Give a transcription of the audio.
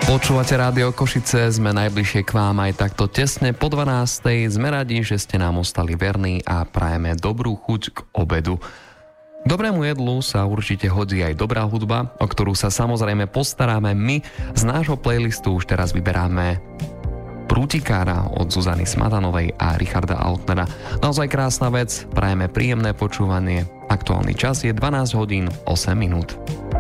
Počúvate Rádio Košice, sme najbližšie k vám aj takto tesne po 12. Sme radi, že ste nám ostali verní a prajeme dobrú chuť k obedu. K dobrému jedlu sa určite hodí aj dobrá hudba, o ktorú sa samozrejme postaráme my. Z nášho playlistu už teraz vyberáme Prútikára od Zuzany Smatanovej a Richarda Altnera. Naozaj krásna vec, prajeme príjemné počúvanie. Aktuálny čas je 12 hodín 8 minút.